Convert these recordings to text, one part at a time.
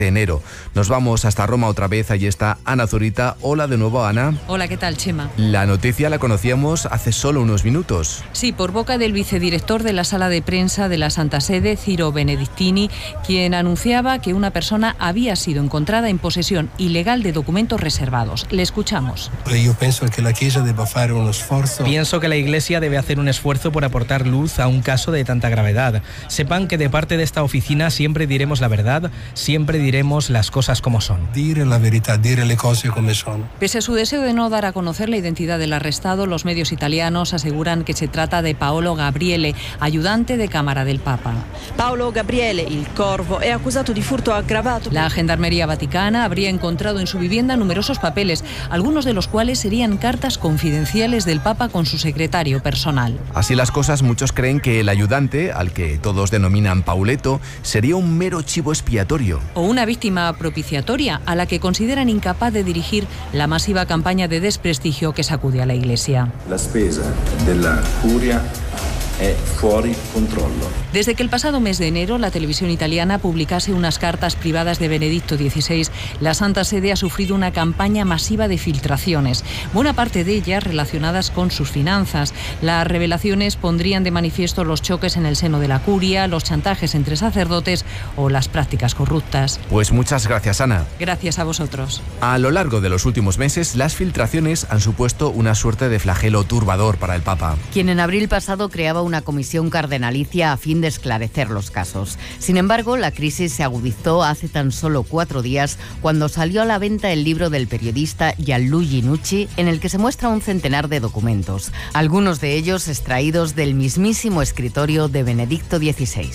de enero. Nos vamos hasta Roma otra vez, allí está Ana Zurita. Hola de nuevo, Ana. Hola, ¿qué tal, Chema? La noticia la conocíamos hace solo unos minutos. Sí, por boca del vicedirector de la Sala de Prensa de la Santa Sede, Ciro Benedictini, quien anunciaba que una persona había sido encontrada en posesión ilegal de documentos reservados. Le escuchamos. Yo pienso que la Iglesia debe hacer un esfuerzo. Pienso que la Iglesia debe hacer un esfuerzo por aportar luz a un caso de tanta gravedad. Sepan que de parte de esta oficina siempre diremos la verdad, siempre diremos las cosas como son. Dire la verdad, dire le cose come son. Pese a su deseo de no dar a conocer la identidad del arrestado, los medios italianos aseguran que se trata de Paolo Gabriele, ayudante de cámara del Papa. Paolo Gabriele, il Corvo, è accusato di furto aggravato. La Gendarmería Vaticana habría encontrado en su vivienda numerosos papeles, algunos de los cuales serían cartas confidenciales del Papa con su secretario personal. Así las cosas, muchos creen que el ayudante, al que todos denominan Pauleto, sería un mero chivo expiatorio. O una víctima propiciatoria a la que consideran incapaz de dirigir la masiva campaña de desprestigio que sacude a la Iglesia. La spesa della curia è fuori controllo. Desde que el pasado mes de enero la televisión italiana publicase unas cartas privadas de Benedicto XVI, la Santa Sede ha sufrido una campaña masiva de filtraciones, buena parte de ellas relacionadas con sus finanzas. Las revelaciones pondrían de manifiesto los choques en el seno de la curia, los chantajes entre sacerdotes o las prácticas corruptas. Pues muchas gracias, Ana. Gracias a vosotros. A lo largo de los últimos meses, las filtraciones han supuesto una suerte de flagelo turbador para el Papa, quien en abril pasado creaba una comisión cardenalicia a fin de esclarecer los casos. Sin embargo, la crisis se agudizó hace tan solo 4 días cuando salió a la venta el libro del periodista Gianluigi Nucci, en el que se muestra un centenar de documentos, algunos de ellos extraídos del mismísimo escritorio de Benedicto XVI.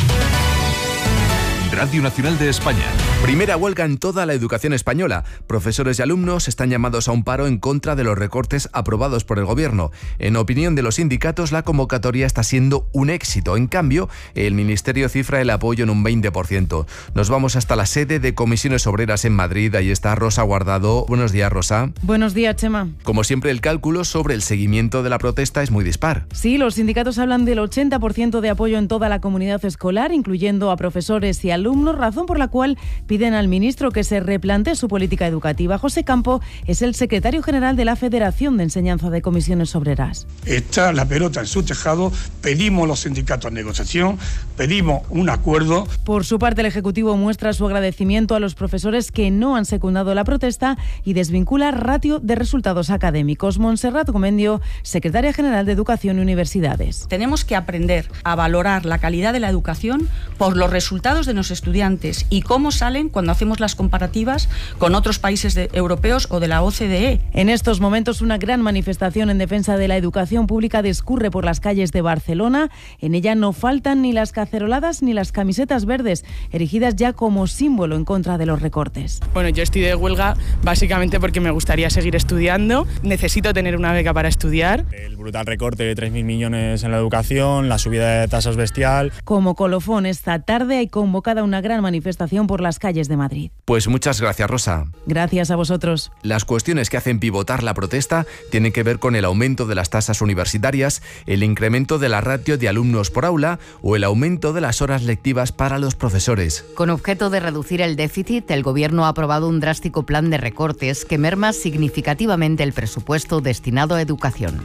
Radio Nacional de España. Primera huelga en toda la educación española. Profesores y alumnos están llamados a un paro en contra de los recortes aprobados por el gobierno. En opinión de los sindicatos, la convocatoria está siendo un éxito. En cambio, el Ministerio cifra el apoyo en un 20%. Nos vamos hasta la sede de Comisiones Obreras en Madrid. Ahí está Rosa Guardado. Buenos días, Rosa. Buenos días, Chema. Como siempre, el cálculo sobre el seguimiento de la protesta es muy dispar. Sí, los sindicatos hablan del 80% de apoyo en toda la comunidad escolar, incluyendo a profesores y alumnos, razón por la cual piden al ministro que se replantee su política educativa. José Campo es el secretario general de la Federación de Enseñanza de Comisiones Obreras. Está la pelota en su tejado, pedimos los sindicatos negociación, pedimos un acuerdo. Por su parte, el Ejecutivo muestra su agradecimiento a los profesores que no han secundado la protesta y desvincula ratio de resultados académicos. Montserrat Comendio, secretaria general de Educación y Universidades. Tenemos que aprender a valorar la calidad de la educación por los resultados de nuestros estudiantes y cómo salen cuando hacemos las comparativas con otros países europeos o de la OCDE. En estos momentos, una gran manifestación en defensa de la educación pública discurre por las calles de Barcelona. En ella no faltan ni las caceroladas ni las camisetas verdes, erigidas ya como símbolo en contra de los recortes. Bueno, yo estoy de huelga básicamente porque me gustaría seguir estudiando. Necesito tener una beca para estudiar. El brutal recorte de 3.000 millones en la educación, la subida de tasas bestial. Como colofón, esta tarde hay convocada una gran manifestación por las calles de Madrid. Pues muchas gracias, Rosa. Gracias a vosotros. Las cuestiones que hacen pivotar la protesta tienen que ver con el aumento de las tasas universitarias, el incremento de la ratio de alumnos por aula o el aumento de las horas lectivas para los profesores. Con objeto de reducir el déficit, el Gobierno ha aprobado un drástico plan de recortes que merma significativamente el presupuesto destinado a educación.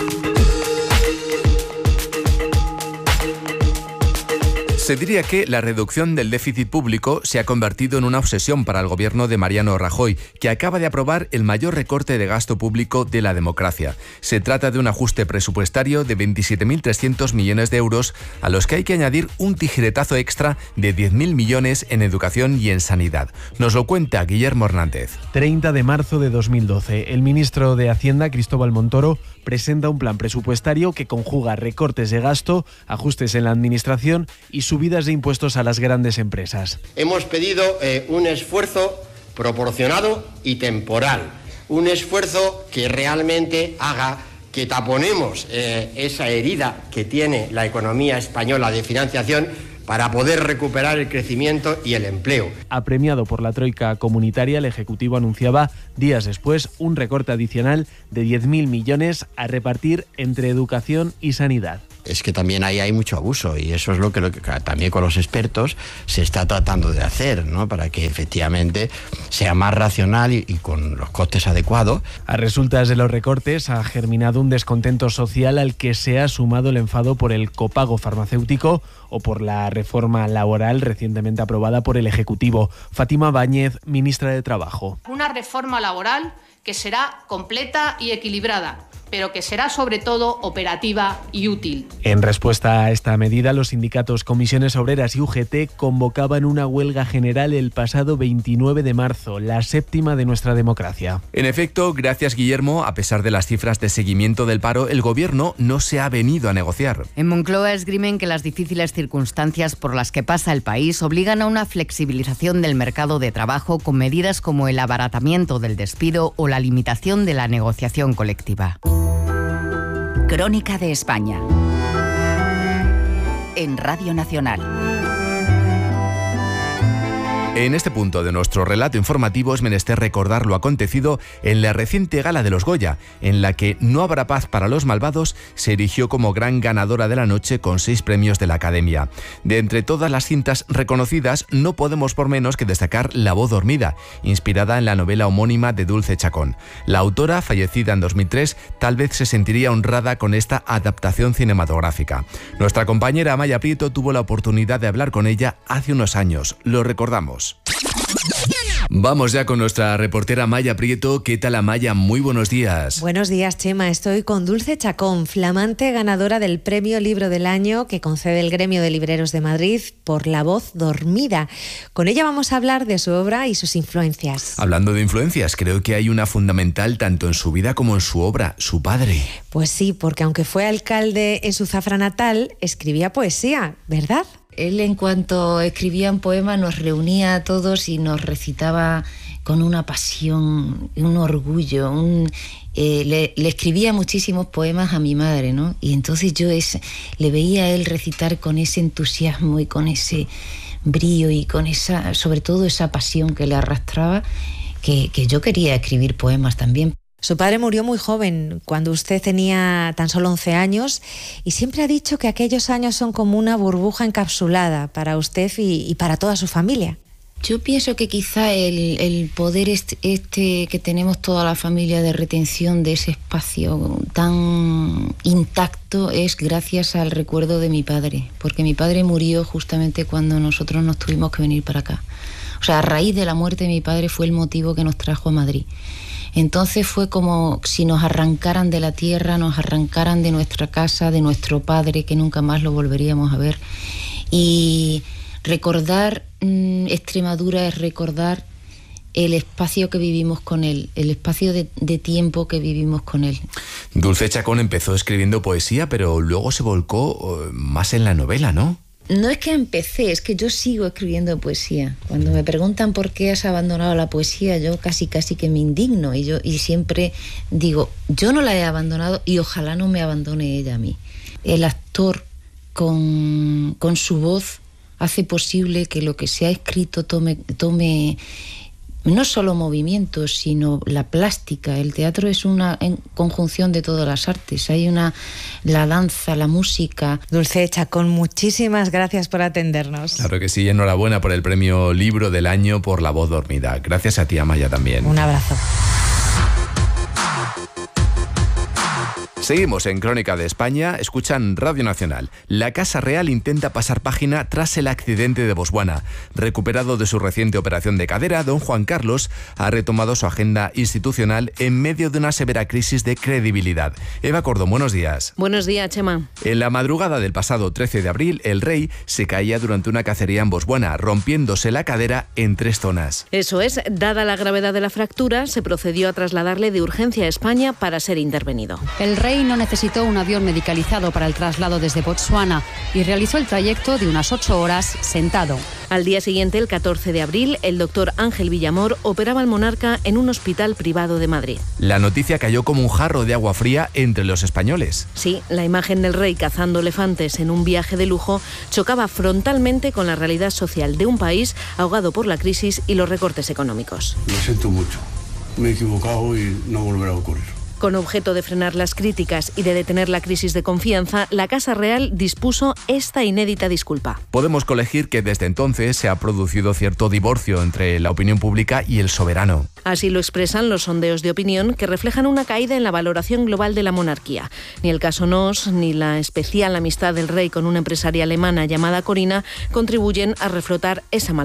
Se diría que la reducción del déficit público se ha convertido en una obsesión para el gobierno de Mariano Rajoy, que acaba de aprobar el mayor recorte de gasto público de la democracia. Se trata de un ajuste presupuestario de 27.300 millones de euros, a los que hay que añadir un tijeretazo extra de 10.000 millones en educación y en sanidad. Nos lo cuenta Guillermo Hernández. 30 de marzo de 2012, el ministro de Hacienda, Cristóbal Montoro, presenta un plan presupuestario que conjuga recortes de gasto, ajustes en la administración y subidas de impuestos a las grandes empresas. Hemos pedido un esfuerzo proporcionado y temporal, un esfuerzo que realmente haga que taponemos esa herida que tiene la economía española de financiación, para poder recuperar el crecimiento y el empleo. Apremiado por la troika comunitaria, el Ejecutivo anunciaba días después un recorte adicional de 10.000 millones a repartir entre educación y sanidad. Es que también ahí hay mucho abuso y eso es lo que también con los expertos se está tratando de hacer, ¿no? Para que efectivamente sea más racional y con los costes adecuados. A resultas de los recortes ha germinado un descontento social al que se ha sumado el enfado por el copago farmacéutico o por la reforma laboral recientemente aprobada por el Ejecutivo. Fátima Báñez, ministra de Trabajo. Una reforma laboral que será completa y equilibrada, pero que será sobre todo operativa y útil. En respuesta a esta medida, los sindicatos Comisiones Obreras y UGT convocaban una huelga general el pasado 29 de marzo, la séptima de nuestra democracia. En efecto, gracias Guillermo, a pesar de las cifras de seguimiento del paro, el Gobierno no se ha venido a negociar. En Moncloa esgrimen que las difíciles circunstancias por las que pasa el país obligan a una flexibilización del mercado de trabajo con medidas como el abaratamiento del despido o la limitación de la negociación colectiva. Crónica de España en Radio Nacional. En este punto de nuestro relato informativo es menester recordar lo acontecido en la reciente gala de los Goya, en la que No habrá paz para los malvados se erigió como gran ganadora de la noche con 6 premios de la Academia. De entre todas las cintas reconocidas, no podemos por menos que destacar La voz dormida, inspirada en la novela homónima de Dulce Chacón. La autora, fallecida en 2003, tal vez se sentiría honrada con esta adaptación cinematográfica. Nuestra compañera Amaya Prieto tuvo la oportunidad de hablar con ella hace unos años. Lo recordamos. Vamos ya con nuestra reportera Amaya Prieto. ¿Qué tal, Amaya? Muy buenos días. Buenos días, Chema. Estoy con Dulce Chacón, flamante ganadora del Premio Libro del Año que concede el Gremio de Libreros de Madrid por La voz dormida. Con ella vamos a hablar de su obra y sus influencias. Hablando de influencias, creo que hay una fundamental tanto en su vida como en su obra, su padre. Pues sí, porque aunque fue alcalde en su Zafra natal, escribía poesía, ¿verdad? Él, en cuanto escribían poemas, nos reunía a todos y nos recitaba con una pasión, un orgullo. Le escribía muchísimos poemas a mi madre, ¿no? Y entonces yo le veía a él recitar con ese entusiasmo y con ese brío y con sobre todo esa pasión que le arrastraba, que yo quería escribir poemas también. Su padre murió muy joven, cuando usted tenía tan solo 11 años, y siempre ha dicho que aquellos años son como una burbuja encapsulada para usted y para toda su familia. Yo pienso que quizá el poder que tenemos toda la familia de retención de ese espacio tan intacto es gracias al recuerdo de mi padre, porque mi padre murió justamente cuando nosotros nos tuvimos que venir para acá. O sea, a raíz de la muerte de mi padre fue el motivo que nos trajo a Madrid. Entonces fue como si nos arrancaran de la tierra, nos arrancaran de nuestra casa, de nuestro padre, que nunca más lo volveríamos a ver. Y recordar Extremadura es recordar el espacio que vivimos con él, el espacio de tiempo que vivimos con él. Dulce Chacón empezó escribiendo poesía, pero luego se volcó más en la novela, ¿no? No es que empecé, es que yo sigo escribiendo poesía. Cuando me preguntan por qué has abandonado la poesía, yo casi que me indigno y siempre digo, yo no la he abandonado y ojalá no me abandone ella a mí. El actor con su voz hace posible que lo que se ha escrito tome no solo movimientos, sino la plástica. El teatro es una conjunción de todas las artes. Hay la danza, la música. Dulce Chacón, muchísimas gracias por atendernos. Claro que sí, enhorabuena por el Premio Libro del Año por La voz dormida. Gracias a ti, Amaya, también. Un abrazo. Seguimos en Crónica de España, escuchan Radio Nacional. La Casa Real intenta pasar página tras el accidente de Botswana. Recuperado de su reciente operación de cadera, don Juan Carlos ha retomado su agenda institucional en medio de una severa crisis de credibilidad. Eva Cordón, buenos días. Buenos días, Chema. En la madrugada del pasado 13 de abril, el rey se caía durante una cacería en Botswana, rompiéndose la cadera en 3 zonas. Eso es, dada la gravedad de la fractura, se procedió a trasladarle de urgencia a España para ser intervenido. El rey rey no necesitó un avión medicalizado para el traslado desde Botsuana y realizó el trayecto de unas 8 horas sentado. Al día siguiente, el 14 de abril, el doctor Ángel Villamor operaba al monarca en un hospital privado de Madrid. La noticia cayó como un jarro de agua fría entre los españoles. Sí, la imagen del rey cazando elefantes en un viaje de lujo chocaba frontalmente con la realidad social de un país ahogado por la crisis y los recortes económicos. Lo siento mucho, me he equivocado y no volverá a ocurrir. Con objeto de frenar las críticas y de detener la crisis de confianza, la Casa Real dispuso esta inédita disculpa. Podemos colegir que desde entonces se ha producido cierto divorcio entre la opinión pública y el soberano. Así lo expresan los sondeos de opinión que reflejan una caída en la valoración global de la monarquía. Ni el caso Noos ni la especial amistad del rey con una empresaria alemana llamada Corina contribuyen a reflotar esa